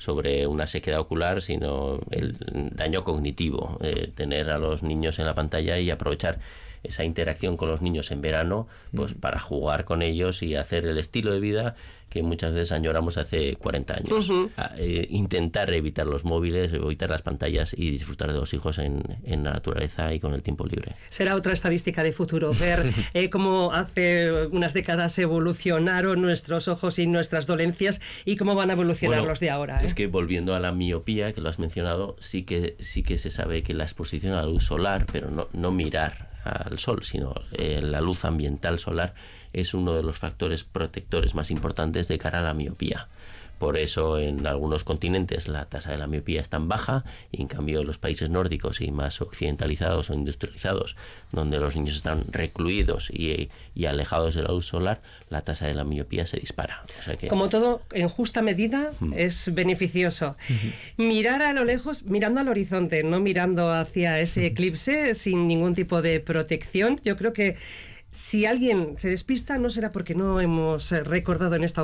sobre una sequedad ocular, sino el daño cognitivo, tener a los niños en la pantalla y aprovechar esa interacción con los niños en verano, pues para jugar con ellos y hacer el estilo de vida que muchas veces añoramos hace 40 años. Intentar evitar los móviles, evitar las pantallas y disfrutar de los hijos en la naturaleza y con el tiempo libre. Será otra estadística de futuro, ver cómo hace unas décadas evolucionaron nuestros ojos y nuestras dolencias y cómo van a evolucionar los de ahora. Es que volviendo a la miopía, que lo has mencionado, sí que se sabe que la exposición a la luz solar, pero no mirar al sol, sino la luz ambiental solar es uno de los factores protectores más importantes de cara a la miopía. Por eso en algunos continentes la tasa de la miopía es tan baja y en cambio en los países nórdicos y más occidentalizados o industrializados, donde los niños están recluidos y alejados de la luz solar, la tasa de la miopía se dispara. O sea que, como todo, en justa medida es beneficioso. Mirar a lo lejos, mirando al horizonte, no mirando hacia ese eclipse sin ningún tipo de protección. Yo creo que si alguien se despista no será porque no hemos recordado en esta